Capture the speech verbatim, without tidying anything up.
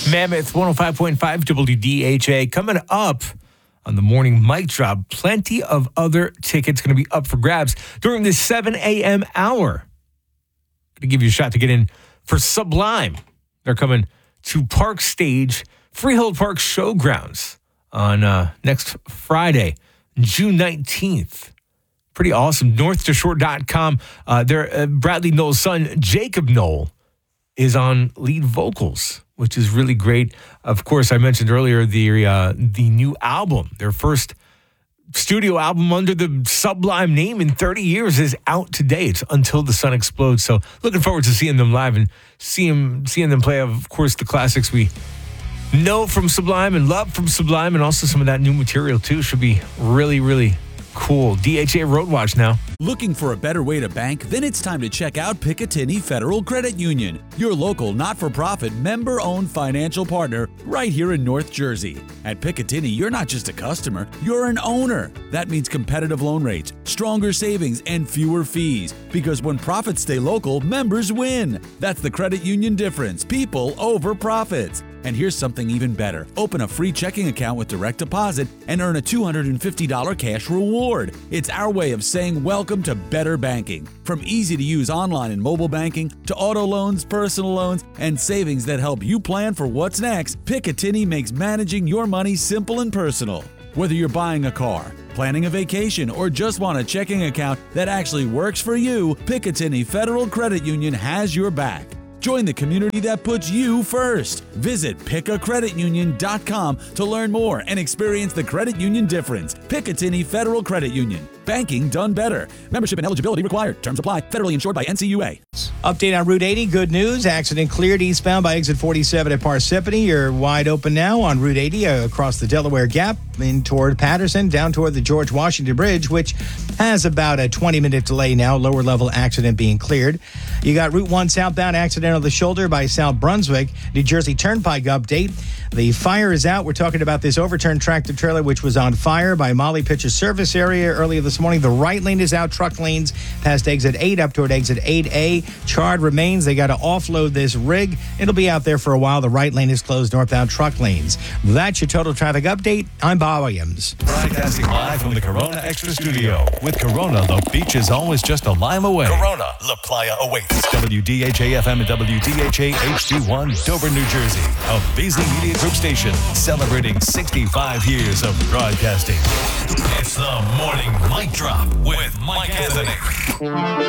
Mammoth one oh five point five W D H A. Coming up on the morning mic drop, plenty of other tickets going to be up for grabs during the seven a.m. hour. To give you a shot to get in for Sublime. They're coming to Park Stage, Freehold Park Showgrounds on uh, next Friday, June nineteenth. Pretty awesome. north to shore dot com. Uh, there, uh, Bradley Knoll's son, Jacob Knoll, is on lead vocals, which is really great. Of course, I mentioned earlier the uh, the new album, their first studio album under the Sublime name in thirty years, is out today. It's Until the Sun Explodes. So looking forward to seeing them live and seeing, seeing them play, of course, the classics we know from Sublime and love from Sublime, and also some of that new material too. Should be really, really cool. D H A Road Watch now. Looking for a better way to bank? Then it's time to check out Picatinny Federal Credit Union, your local not-for-profit member-owned financial partner right here in North Jersey. At Picatinny, you're not just a customer, you're an owner. That means competitive loan rates, stronger savings, and fewer fees. Because when profits stay local, members win. That's the credit union difference. People over profits. And here's something even better. Open a free checking account with direct deposit and earn a two hundred fifty dollars cash reward. It's our way of saying welcome to better banking. From easy-to-use online and mobile banking to auto loans, personal loans, and savings that help you plan for what's next, Picatinny makes managing your money simple and personal. Whether you're buying a car, planning a vacation, or just want a checking account that actually works for you, Picatinny Federal Credit Union has your back. Join the community that puts you first. Visit pica credit union dot com to learn more and experience the credit union difference. Picatinny Federal Credit Union. Banking done better. Membership and eligibility required. Terms apply. Federally insured by N C U A. Update on Route eighty. Good news. Accident cleared eastbound by exit forty-seven at Parsippany. You're wide open now on Route eighty uh, across the Delaware Gap in toward Patterson, down toward the George Washington Bridge, which has about a twenty-minute delay now. Lower level accident being cleared. You got Route one southbound accident on the shoulder by South Brunswick. New Jersey Turnpike update. The fire is out. We're talking about this overturned tractor trailer, which was on fire by Molly Pitcher service area earlier this morning. The right lane is out. Truck lanes past exit eight up toward exit eight A. Charred remains. They got to offload this rig. It'll be out there for a while. The right lane is closed northbound truck lanes. That's your total traffic update. I'm Bob Williams. Broadcasting live from the Corona Extra Studio. With Corona, the beach is always just a lime away. Corona, La Playa awaits. W D H A F M and W D H A H D one, Dover, New Jersey. A Beasley Media Group station celebrating sixty-five years of broadcasting. It's the Morning Mic Drop with Mike Anthony.